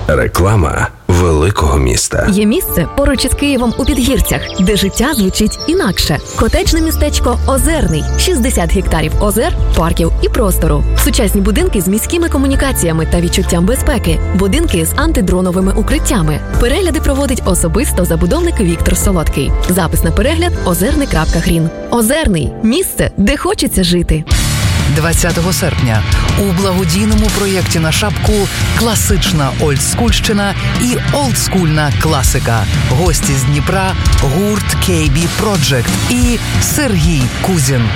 Реклама великого міста. Є місце поруч із Києвом у Підгірцях, де життя звучить інакше. Котеджне містечко Озерний. 60 гектарів озер, парків і простору. Сучасні будинки з міськими комунікаціями та відчуттям безпеки. Будинки з антидроновими укриттями. Перегляди проводить особисто забудовник Віктор Солодкий. Запис на перегляд озерний.грін. Озерний – місце, де хочеться жити. 20 серпня у благодійному проєкті на шапку «Класична олдскульщина» і «Олдскульна класика». Гості з Дніпра, гурт KB Project і Сергій Кузін.